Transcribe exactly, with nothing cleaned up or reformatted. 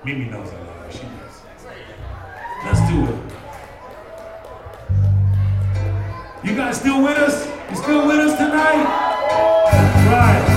Mimi knows I love her. She knows. Let's do it. You guys still with us? You still with us tonight? Right.